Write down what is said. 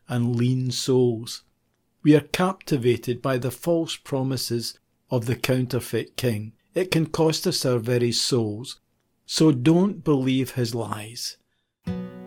and lean souls. We are captivated by the false promises of the counterfeit king. It can cost us our very souls. So don't believe his lies.